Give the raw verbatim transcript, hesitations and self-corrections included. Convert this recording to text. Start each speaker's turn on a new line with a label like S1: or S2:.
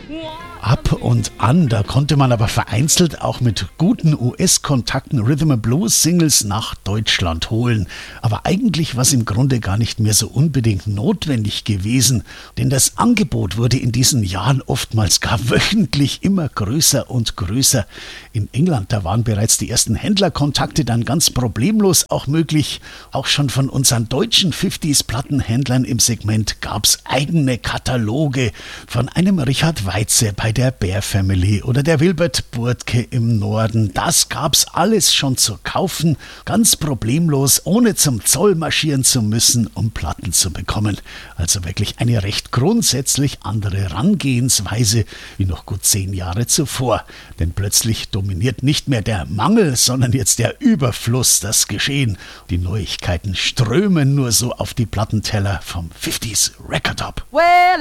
S1: Ab und an, da konnte man aber vereinzelt auch mit guten U S-Kontakten Rhythm and Blues Singles nach Deutschland holen. Aber eigentlich war es im Grunde gar nicht mehr so unbedingt notwendig gewesen, denn das Angebot wurde in diesen Jahren oftmals gar wöchentlich immer größer und größer. In England, da waren bereits die ersten Händlerkontakte dann ganz problemlos auch möglich. Auch schon von unseren deutschen fünfziger-Plattenhändlern im Segment gab es eigene Kataloge, von einem Richard Weitze bei der Bear Family oder der Wilbert Burtke im Norden. Das gab's alles schon zu kaufen, ganz problemlos, ohne zum Zoll marschieren zu müssen, um Platten zu bekommen. Also wirklich eine recht grundsätzlich andere Herangehensweise wie noch gut zehn Jahre zuvor. Denn plötzlich dominiert nicht mehr der Mangel, sondern jetzt der Überfluss das Geschehen. Die Neuigkeiten strömen nur so auf die Plattenteller vom fünfziger Record Hop.
S2: Well,